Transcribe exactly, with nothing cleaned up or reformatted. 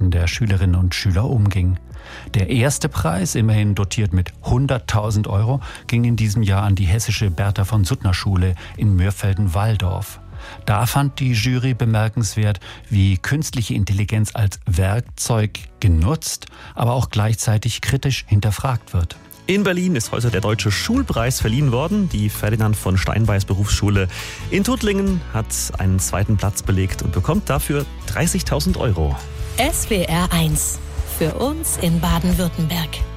Fähigkeiten der Schülerinnen und Schüler umging. Der erste Preis, immerhin dotiert mit hunderttausend Euro, ging in diesem Jahr an die hessische Bertha-von-Suttner-Schule in Mörfelden-Walldorf. Da fand die Jury bemerkenswert, wie künstliche Intelligenz als Werkzeug genutzt, aber auch gleichzeitig kritisch hinterfragt wird. In Berlin ist heute der Deutsche Schulpreis verliehen worden. Die Ferdinand von Steinbeis Berufsschule in Tuttlingen hat einen zweiten Platz belegt und bekommt dafür dreißigtausend Euro. S W R eins. Für uns in Baden-Württemberg.